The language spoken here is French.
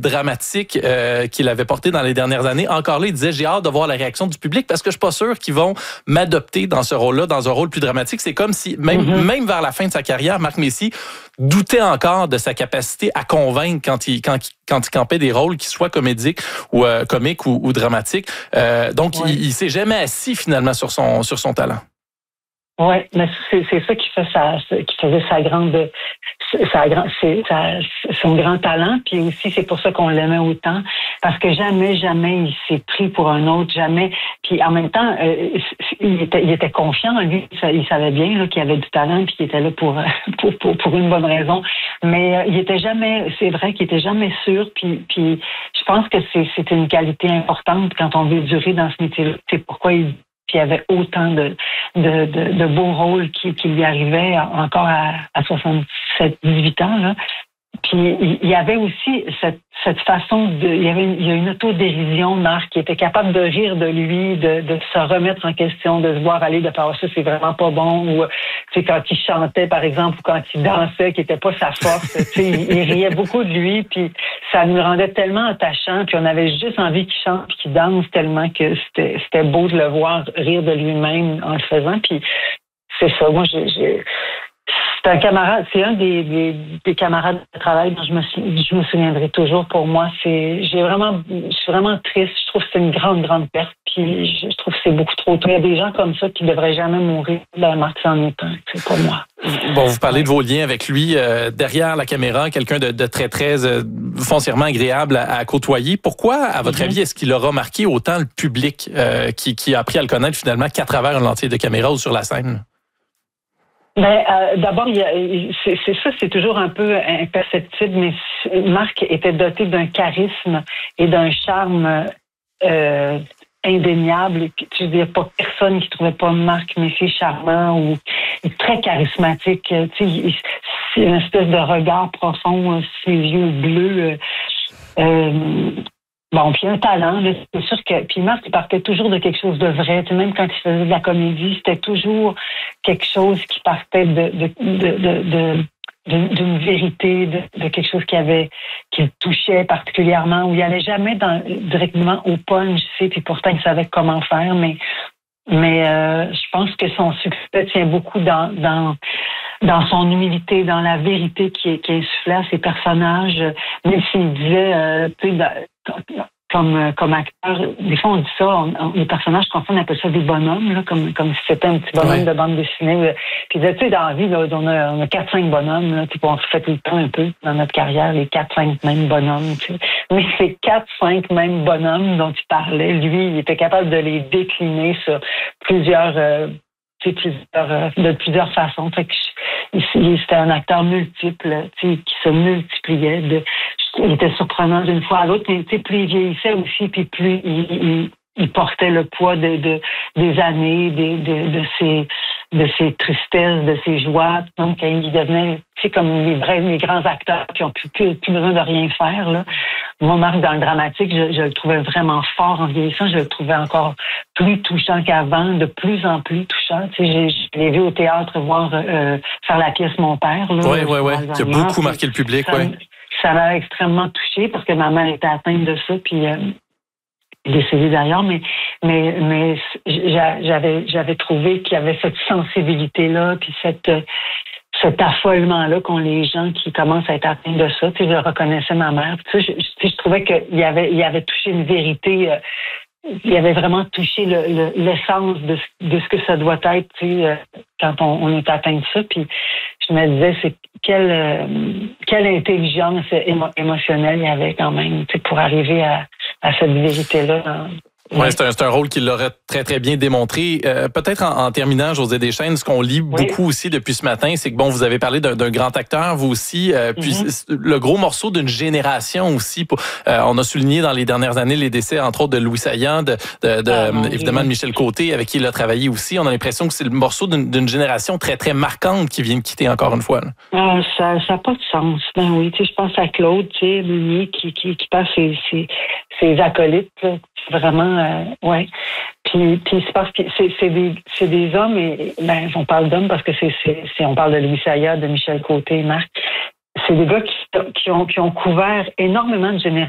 dramatique qu'il avait porté dans les dernières années. Encore là, il disait, j'ai hâte de voir la réaction du public parce que je suis pas sûr qu'ils vont m'adopter dans ce rôle-là, dans un rôle plus dramatique. C'est comme si, même vers la fin de sa carrière, Marc Messier doutait encore de sa capacité à convaincre quand il campait des rôles qui soient comédiques ou comiques ou dramatiques. Donc, il s'est jamais assis finalement sur son talent. Oui, mais c'est ça qui faisait son grand talent, puis aussi c'est pour ça qu'on l'aimait autant, parce que jamais il s'est pris pour un autre, jamais. Puis en même temps, il était confiant en lui, il savait bien là, qu'il avait du talent, puis qu'il était là pour une bonne raison. Mais il était jamais, c'est vrai qu'il était jamais sûr. Puis je pense que c'est une qualité importante quand on veut durer dans ce métier-là. C'est pourquoi il y avait autant de beaux rôles qui lui arrivaient encore à 77, 18 ans, là. Puis il y avait aussi cette façon il y a une autodérision, Marc, qui était capable de rire de lui, de se remettre en question, de se voir aller, de faire ça, c'est vraiment pas bon, ou tu sais, quand il chantait, par exemple, ou quand il dansait, qui était pas sa force, tu sais, il riait beaucoup de lui, puis ça nous rendait tellement attachant, puis on avait juste envie qu'il chante puis qu'il danse tellement que c'était beau de le voir rire de lui-même en le faisant, puis c'est ça, moi c'est un camarade, c'est un des camarades de travail dont je me souviendrai toujours. Pour moi, je suis vraiment triste. Je trouve que c'est une grande perte. Puis je trouve que c'est beaucoup trop tôt. Il y a des gens comme ça qui devraient jamais mourir. Ben, Marc, c'en est un, c'est pour moi. Bon, vous parlez de vos liens avec lui derrière la caméra, quelqu'un de très foncièrement agréable à côtoyer. Pourquoi, à votre avis, est-ce qu'il aura marqué autant le public qui a appris à le connaître finalement qu'à travers un lentille de caméra ou sur la scène? Ben, d'abord, c'est toujours un peu imperceptible, mais Marc était doté d'un charisme et d'un charme indéniable. Je veux dire, pas personne qui trouvait pas Marc Messier charmant ou très charismatique. Tu sais, c'est une espèce de regard profond, ses yeux bleus. Bon, puis un talent, là, c'est sûr que... Puis Marc, il partait toujours de quelque chose de vrai. Tu sais, même quand il faisait de la comédie, c'était toujours quelque chose qui partait d'une vérité, de quelque chose qui le touchait particulièrement, où il allait jamais directement au punch, tu sais, puis pourtant il savait comment faire, mais je pense que son succès tient beaucoup dans son humilité, dans la vérité qui insufflait à ses personnages, même s'il disait, tu sais, comme acteur, des fois on dit ça, les personnages qu'on fait, on appelle ça des bonhommes, là, comme si c'était un petit bonhomme de bande dessinée. Puis tu sais, dans la vie, là, on a 4-5 bonhommes, là, on se fait tout le temps un peu dans notre carrière, les 4-5 mêmes bonhommes. Tu sais. Mais ces 4-5 mêmes bonhommes dont tu parlais, lui, il était capable de les décliner sur de plusieurs façons. Fait que c'était un acteur multiple, qui se multipliait. Il était surprenant d'une fois à l'autre, mais plus il vieillissait aussi, puis plus il portait le poids des années, de ses tristesses, de ses joies. Donc, il devenait, comme les grands acteurs qui ont plus besoin de rien faire, là. Moi, Marc, dans le dramatique, je le trouvais vraiment fort en vieillissant. Je le trouvais encore plus touchant qu'avant, de plus en plus touchant. Tu sais, je l'ai vu au théâtre faire la pièce Mon Père. Oui. Qui a beaucoup marqué le public, Ça m'a extrêmement touchée parce que ma mère était atteinte de ça, puis décédée d'ailleurs, mais j'avais trouvé qu'il y avait cette sensibilité-là, puis cet affolement-là qu'ont les gens qui commencent à être atteints de ça. Tu sais, je reconnaissais ma mère. Tu sais, je trouvais qu'il avait touché une vérité. Il avait vraiment touché l'essence de ce que ça doit être, tu sais, quand on est atteint de ça. Puis je me disais, c'est quelle intelligence émotionnelle il y avait quand même, tu sais, pour arriver à cette vérité-là. Oui, c'est un rôle qu'il l'aurait très, très bien démontré. Peut-être en terminant, José Deschênes, ce qu'on lit beaucoup aussi depuis ce matin, c'est que, bon, vous avez parlé d'un grand acteur, vous aussi, puis le gros morceau d'une génération aussi. On a souligné dans les dernières années les décès, entre autres, de Louis Saillant, évidemment de Michel Côté, avec qui il a travaillé aussi. On a l'impression que c'est le morceau d'une génération très, très marquante qui vient de quitter encore une fois. Ça n'a pas de sens. Ben oui, tu sais, je pense à Claude, tu sais, Meunier, qui passe ses acolytes, là. Vraiment, ouais. Puis c'est parce que c'est des hommes, et on parle d'hommes parce que on parle de Louis Saillant, de Michel Côté, Marc. C'est des gars qui ont couvert énormément de générations.